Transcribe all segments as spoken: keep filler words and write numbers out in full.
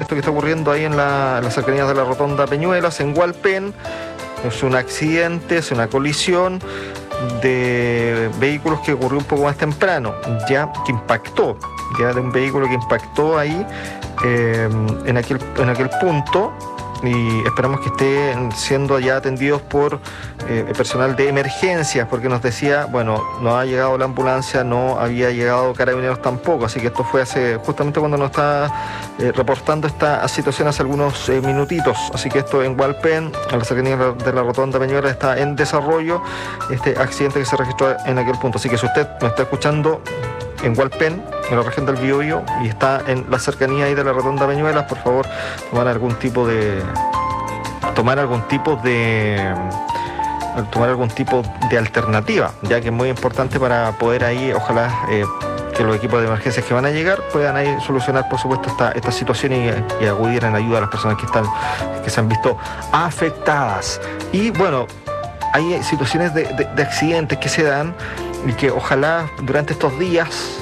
esto que está ocurriendo ahí en, la, en las cercanías de la Rotonda Peñuelas, en Hualpén. Es un accidente, es una colisión de vehículos que ocurrió un poco más temprano, ya que impactó, ya de un vehículo que impactó ahí eh, en, aquel, en aquel punto, y esperamos que estén siendo ya atendidos por eh, el personal de emergencias, porque nos decía, bueno, no ha llegado la ambulancia, no había llegado Carabineros tampoco, así que esto fue hace justamente cuando nos está eh, reportando esta situación hace algunos eh, minutitos, así que esto en Hualpén, a la cercanía de la Rotonda Peñuelas, está en desarrollo este accidente que se registró en aquel punto, así que si usted me está escuchando en Hualpén, en la región del Biobío, y está en la cercanía ahí de la Rotonda Peñuelas, por favor, tomar algún tipo de tomar algún tipo de tomar algún tipo de alternativa, ya que es muy importante para poder ahí, ojalá eh, que los equipos de emergencias que van a llegar puedan ahí solucionar, por supuesto, esta, esta situación y, y acudir en ayuda a las personas que están que se han visto afectadas. Y bueno, hay situaciones de, de, de accidentes que se dan y que ojalá durante estos días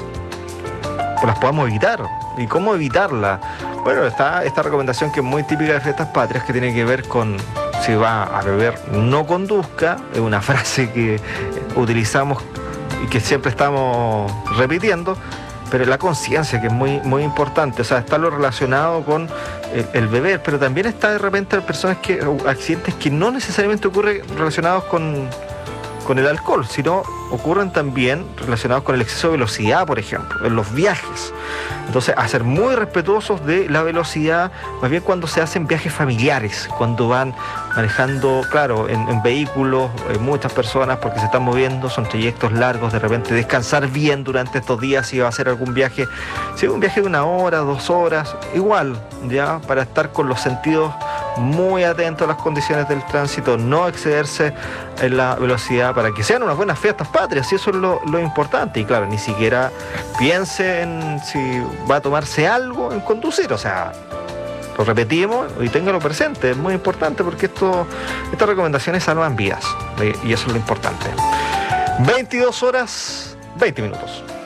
pues las podamos evitar. ¿Y cómo evitarla? Bueno, está esta recomendación que es muy típica de Fiestas Patrias, que tiene que ver con si va a beber, no conduzca. Es una frase que utilizamos y que siempre estamos repitiendo, pero la conciencia, que es muy, muy importante. O sea, está lo relacionado con el, el beber, pero también está de repente personas que, accidentes que no necesariamente ocurren relacionados con con el alcohol, sino ocurren también relacionados con el exceso de velocidad, por ejemplo, en los viajes. Entonces, a ser muy respetuosos de la velocidad, más bien cuando se hacen viajes familiares, cuando van manejando, claro, en, en vehículos, eh, muchas personas, porque se están moviendo, son trayectos largos, de repente descansar bien durante estos días, si va a hacer algún viaje, si es un viaje de una hora, dos horas, igual, ya, para estar con los sentidos muy atentos a las condiciones del tránsito, no excederse en la velocidad para que sean unas buenas fiestas patrias, y eso es lo, lo importante. Y claro, ni siquiera piense en si va a tomarse algo en conducir, o sea, lo repetimos y téngalo presente, es muy importante porque esto, estas recomendaciones salvan vidas, y eso es lo importante. veintidós horas, veinte minutos.